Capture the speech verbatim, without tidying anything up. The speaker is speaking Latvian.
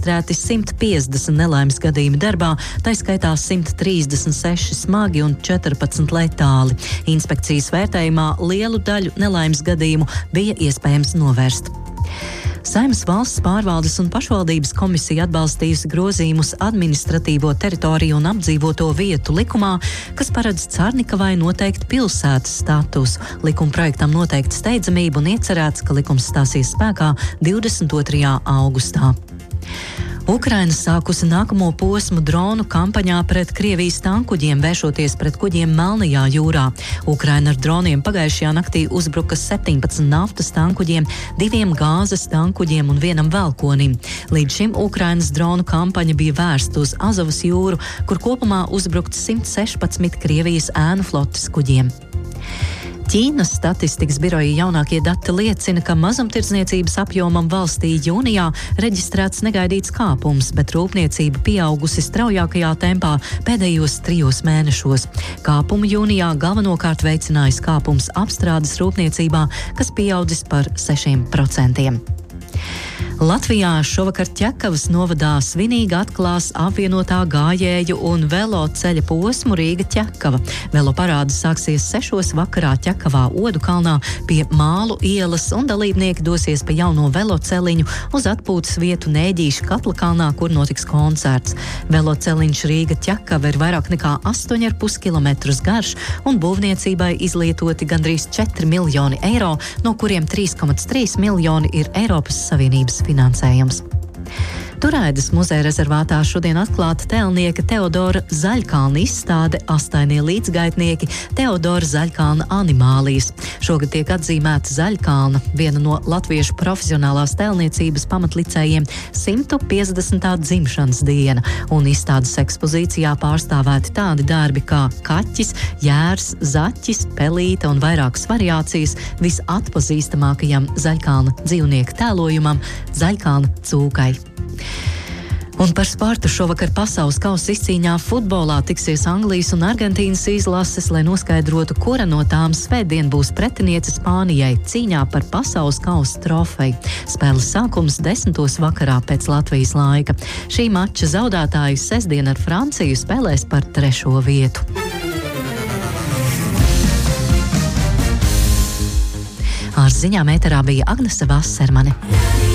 reģistrēti simt piecdesmit nelaimes gadījumi darbā, tai skaitā simt trīsdesmit seši smagi un četrpadsmit letāli. Inspekcijas vērtējumā lielu daļu nelaimes gadījumu bija iespējams novērst. Saeimas valsts pārvaldes un pašvaldības komisija atbalstījusi grozījumus administratīvo teritoriju un apdzīvoto vietu likumā, kas paredz Carnikavai noteikt pilsētas statusu. Likuma projektam noteikti steidzamība un iecerēts, ka likums stāsies spēkā divdesmit otrajā augustā. Ukraina sākusi nākamo posmu dronu kampaņā pret Krievijas tankuģiem, vēršoties pret kuģiem Melnajā jūrā. Ukraina ar droniem pagājušajā naktī uzbruka septiņpadsmit naftas tankuģiem, diviem gāzes tankuģiem un vienam velkonim. Līdz šim Ukrainas dronu kampaņa bija vērsta uz Azovas jūru, kur kopumā uzbrukts simt sešpadsmit Krievijas ēnu flotes kuģiem. Ķīnas statistikas biroja jaunākie dati liecina, ka mazumtirdzniecības apjomam valstī jūnijā reģistrēts negaidīts kāpums, bet rūpniecība pieaugusi straujākajā tempā pēdējos trijos mēnešos. Kāpumu jūnijā galvenokārt veicinājis kāpums apstrādes rūpniecībā, kas pieaudzis par sešiem procentiem. Latvijā šovakar Ķekavas novadā svinīgi atklās apvienotā gājēju un velo ceļa posmu Rīga-Ķekava. Velo parāde sāksies sešos vakarā Ķekavā Odukalnā pie Mālu ielas, un dalībnieki dosies pa jauno velo celiņu uz atpūtas vietu Nēģīša Katlakalnā, kur notiks koncerts. Velo celiņš Rīga-Ķekava ir vairāk nekā astoņi ar pus kilometrus garš, un būvniecībai izlietoti gandrīz četri miljoni eiro, no kuriem trīs komats trīs miljoni ir Eiropas Savienības finansējums. Turaidas muzeja rezervātā šodien atklāta tēlnieka Teodora Zaļkalna izstāde Astainie līdzgaitnieki Teodora Zaļkalna animālijas. Šogad tiek atzīmēta Zaļkalna, viena no latviešu profesionālās tēlniecības pamatlicējiem, simtu piecdesmitā dzimšanas diena, un izstādes ekspozīcijā pārstāvēti tādi darbi kā kaķis, jērs, zaķis, pelīte un vairākas variācijas visatpazīstamākajam Zaļkalna dzīvnieku tēlojumam Zaļkalna cūkai. Un par sportu šovakar pasaules kausa izcīņā futbolā tiksies Anglijas un Argentīnas izlases, lai noskaidrotu, kura no tām svētdien būs pretiniece Spānijai cīņā par pasaules kausa trofeju. Spēles sākums desmitos vakarā pēc Latvijas laika. Šī mača zaudētāji sestdien ar Franciju spēlēs par trešo vietu. Ar ziņām ēterā bija Agnese Vasermane.